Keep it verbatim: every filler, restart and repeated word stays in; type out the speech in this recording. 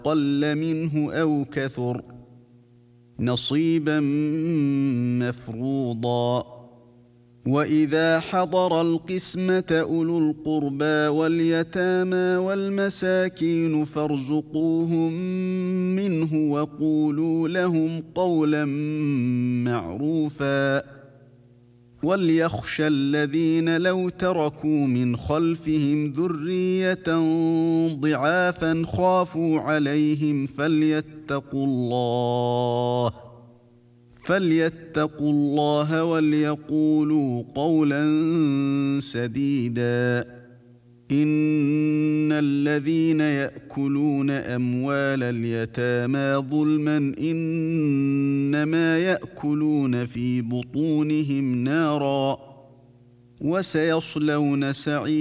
قل منه أو كثر نصيبا مفروضا. وإذا حضر القسمة أولو القربى واليتامى والمساكين فارزقوهم منه وقولوا لهم قولا معروفا. وليخشى الذين لو تركوا من خلفهم ذرية ضعافا خافوا عليهم فليتقوا الله فليتقوا الله وليقولوا قولا سديدا. إن الذين يأكلون أموال اليتامى ظلما إنما يأكلون في بطونهم نارا وسيصلون سعيرا.